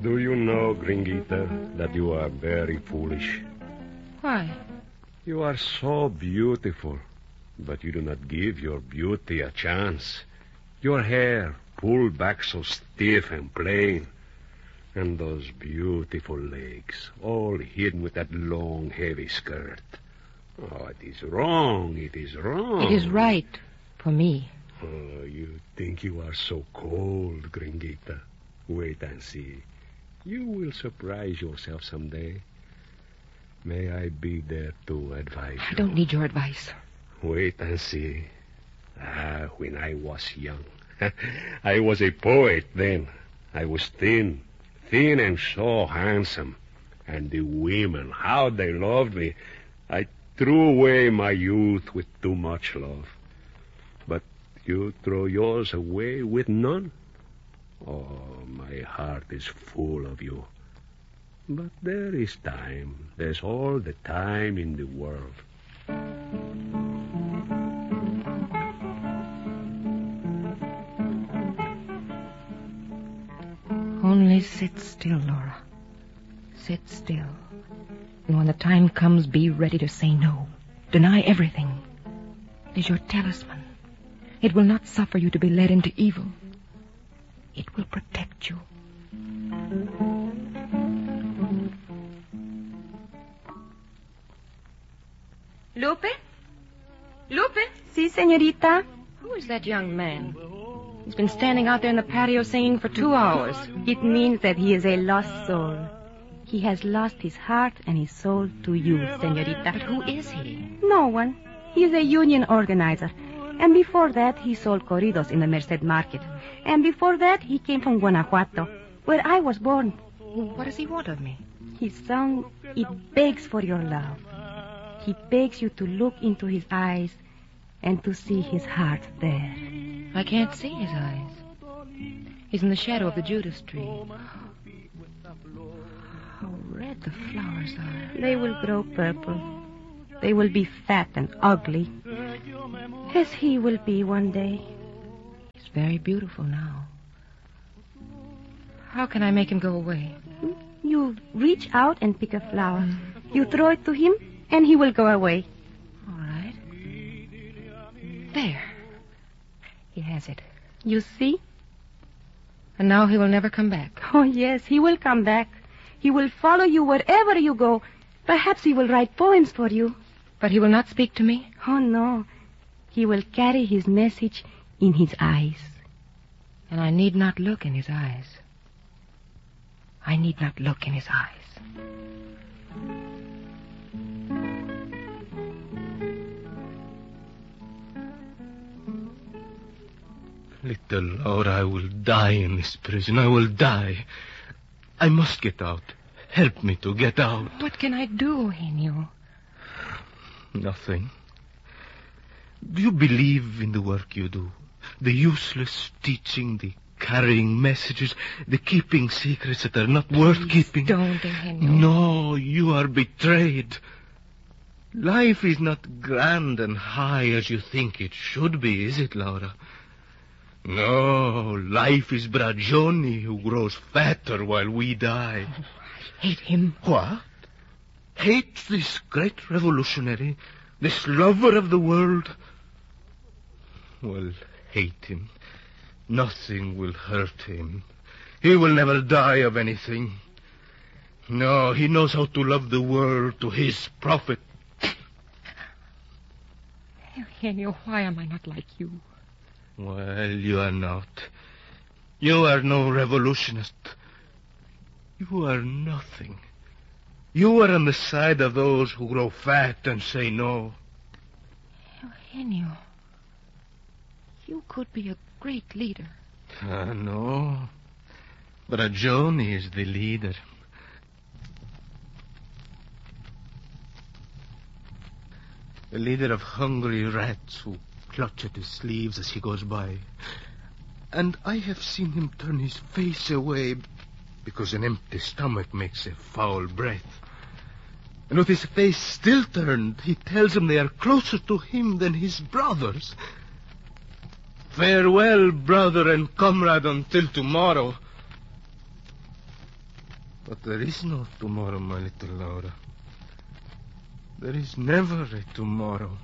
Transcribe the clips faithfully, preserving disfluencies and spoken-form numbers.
Do you know, Gringuita, that you are very foolish? Why? You are so beautiful, but you do not give your beauty a chance. Your hair pulled back so stiff and plain, and those beautiful legs, all hidden with that long, heavy skirt. Oh, it is wrong, it is wrong. It is right for me. Oh, you think you are so cold, Gringuita. Wait and see. You will surprise yourself someday. May I be there to advise you? I don't need your advice. Wait and see. Ah, when I was young, I was a poet then. I was thin, thin and so handsome. And the women, how they loved me. I threw away my youth with too much love. But you throw yours away with none? Oh, my heart is full of you. But there is time. There's all the time in the world. Only sit still, Laura. Sit still. And when the time comes, be ready to say no. Deny everything. It is your talisman. It will not suffer you to be led into evil. It will protect you. Lupe? Lupe? Si, señorita. Who is that young man? He's been standing out there in the patio singing for two hours. It means that he is a lost soul. He has lost his heart and his soul to you, señorita. But who is he? No one. He is a union organizer. And before that, he sold corridos in the Merced Market. And before that, he came from Guanajuato, where I was born. What does he want of me? His song, it begs for your love. He begs you to look into his eyes and to see his heart there. I can't see his eyes. He's in the shadow of the Judas tree. How red the flowers are. They will grow purple. They will be fat and ugly, as he will be one day. He's very beautiful now. How can I make him go away? You reach out and pick a flower. You throw it to him, and he will go away. All right. There. He has it. You see? And now he will never come back. Oh, yes, he will come back. He will follow you wherever you go. Perhaps he will write poems for you. But he will not speak to me? Oh, no. He will carry his message in his eyes. And I need not look in his eyes. I need not look in his eyes. Little Laura, I will die in this prison. I will die. I must get out. Help me to get out. What can I do, Eugenio? Nothing. Do you believe in the work you do? The useless teaching, the carrying messages, the keeping secrets that are not worth Please keeping? Don't, Eugenio. No, you are betrayed. Life is not grand and high as you think it should be, is it, Laura? No, life is Bragioni who grows fatter while we die. Oh, I hate him. What? Hate this great revolutionary, this lover of the world? Well, hate him. Nothing will hurt him. He will never die of anything. No, he knows how to love the world to his profit. Eugenio, why am I not like you? Well, you are not. You are no revolutionist. You are nothing. You are on the side of those who grow fat and say no. Eugenio, you could be a great leader. Ah, no. Bragioni is the leader. The leader of hungry rats who clutch at his sleeves as he goes by. And I have seen him turn his face away because an empty stomach makes a foul breath. And with his face still turned, he tells them they are closer to him than his brothers. Farewell, brother and comrade, until tomorrow. But there is no tomorrow, my little Laura. There is never a tomorrow.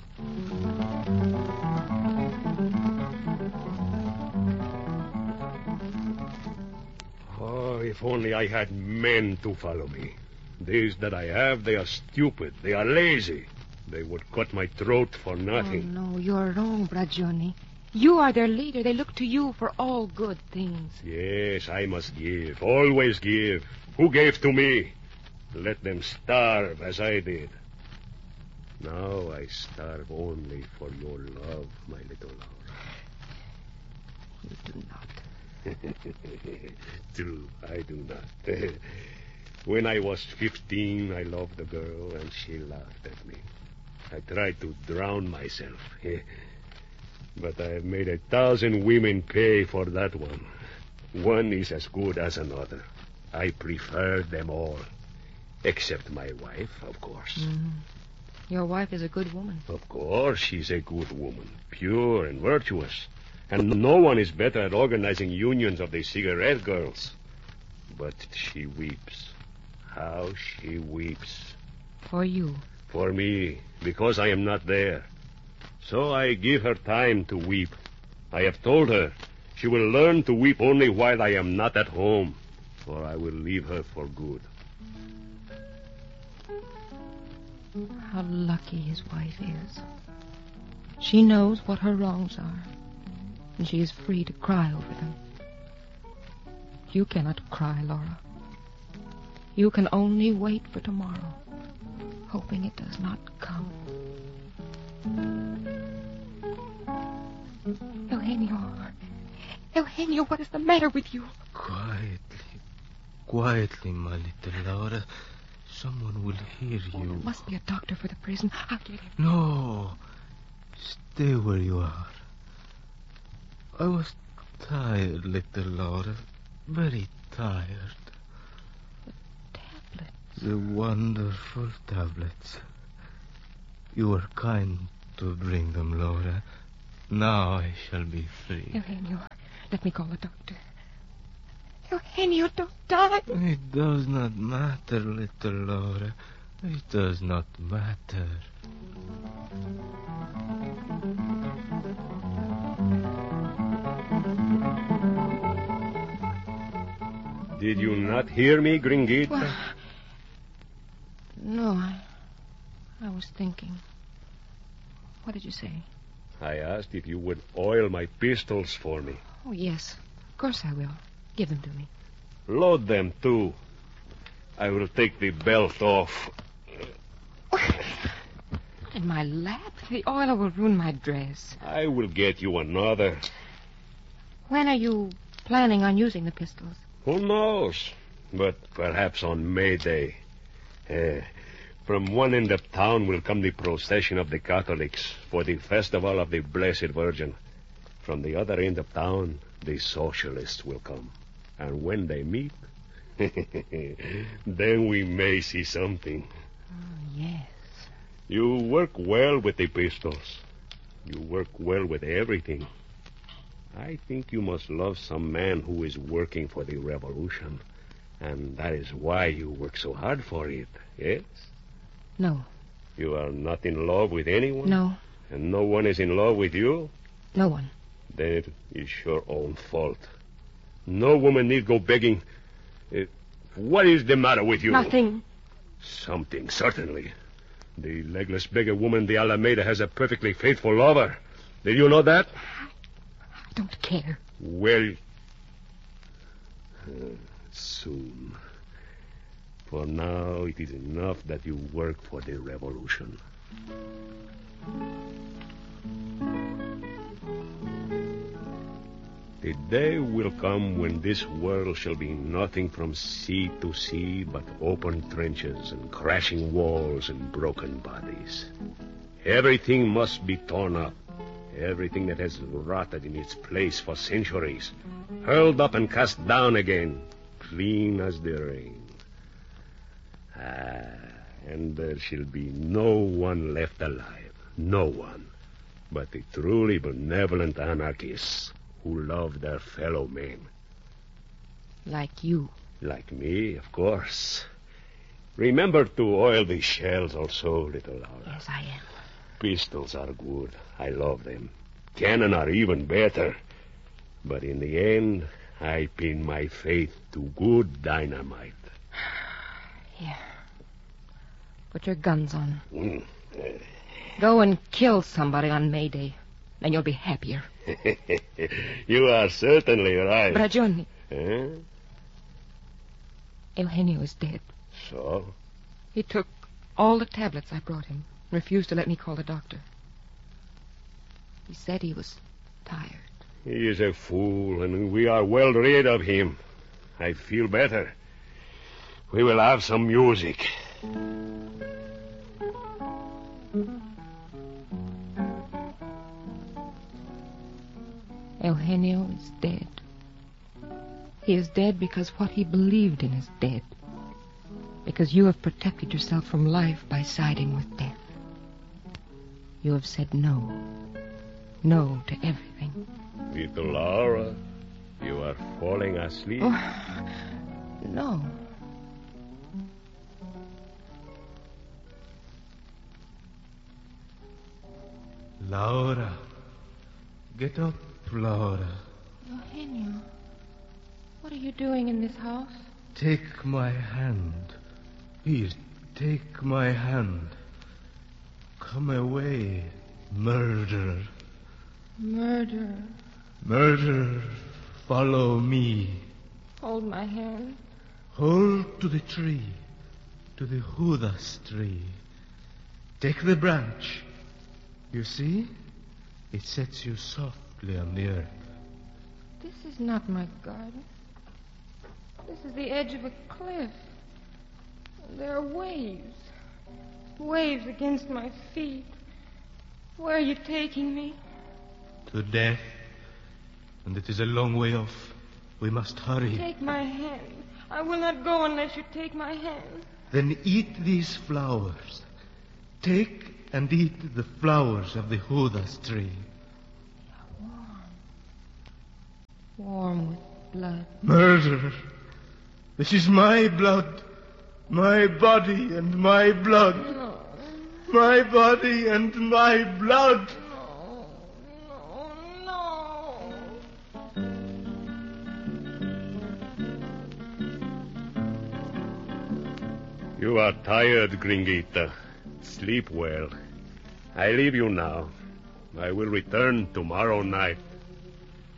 Oh, if only I had men to follow me. These that I have, they are stupid. They are lazy. They would cut my throat for nothing. Oh, no, you're wrong, Bragioni. You are their leader. They look to you for all good things. Yes, I must give. Always give. Who gave to me? Let them starve as I did. Now I starve only for your love, my little Laura. You do not. True, I do not. When I was fifteen, I loved a girl, and she laughed at me. I tried to drown myself. But I have made a thousand women pay for that one. One is as good as another. I prefer them all. Except my wife, of course. Mm. Your wife is a good woman. Of course she's a good woman. Pure and virtuous. And no one is better at organizing unions of the cigarette girls. But she weeps. How she weeps. For you. For me, because I am not there. So I give her time to weep. I have told her she will learn to weep only while I am not at home, for I will leave her for good. How lucky his wife is. She knows what her wrongs are, and she is free to cry over them. You cannot cry, Laura. You can only wait for tomorrow, hoping it does not come. Eugenio. Eugenio, what is the matter with you? Quietly. Quietly, my little Laura. Someone will hear you. Oh, there must be a doctor for the prison. I'll get him. No. Stay where you are. I was tired, little Laura. Very tired. The tablets. The wonderful tablets. You were kind to bring them, Laura. Now I shall be free. Eugenio, let me call a doctor. Eugenio, don't die. It does not matter, little Laura. It does not matter. Did you not hear me, Gringuita? Well, no, I, I was thinking. What did you say? I asked if you would oil my pistols for me. Oh, yes. Of course I will. Give them to me. Load them, too. I will take the belt off. Not in my lap. The oil will ruin my dress. I will get you another. When are you planning on using the pistols? Who knows? But perhaps on May Day. Uh, from one end of town will come the procession of the Catholics for the festival of the Blessed Virgin. From the other end of town, the socialists will come. And when they meet, then we may see something. Oh, yes. You work well with the pistols. You work well with everything. I think you must love some man who is working for the revolution. And that is why you work so hard for it, yes? No. You are not in love with anyone? No. And no one is in love with you? No one. Then it is your own fault. No woman need go begging. Uh, what is the matter with you? Nothing. Something, certainly. The legless beggar woman, the Alameda, has a perfectly faithful lover. Did you know that? I don't care. Well, uh, soon. For now, it is enough that you work for the revolution. The day will come when this world shall be nothing from sea to sea but open trenches and crashing walls and broken bodies. Everything must be torn up. Everything that has rotted in its place for centuries, hurled up and cast down again, clean as the rain. Ah, and there shall be no one left alive, no one, but the truly benevolent anarchists who love their fellow men. Like you. Like me, of course. Remember to oil the shells also, little Laura. Yes, I am. Pistols are good. I love them. Cannon are even better. But in the end, I pin my faith to good dynamite. Here. Put your guns on. Mm. Go and kill somebody on May Day. Then you'll be happier. You are certainly right. Bragioni. Huh? Eugenio is dead. So? He took all the tablets I brought him. Refused to let me call the doctor. He said he was tired. He is a fool, and we are well rid of him. I feel better. We will have some music. Eugenio is dead. He is dead because what he believed in is dead. Because you have protected yourself from life by siding with death. You have said no. No to everything. Little Laura, you are falling asleep. Oh, no. Laura. Get up, Laura. Eugenio, what are you doing in this house? Take my hand. Here, take my hand. Come away, murderer. Murder. Murderer, follow me. Hold my hand. Hold to the tree, to the Judas tree. Take the branch. You see? It sets you softly on the earth. This is not my garden. This is the edge of a cliff. There are waves. Waves against my feet. Where are you taking me? To death. And it is a long way off. We must hurry. Take my hand. I will not go unless you take my hand. Then eat these flowers. Take and eat the flowers of the Judas tree. Warm. Warm with blood. Murderer. This is my blood. My body and my blood. No. My body and my blood. No. No. No. You are tired, Gringuita. Sleep well. I leave you now. I will return tomorrow night.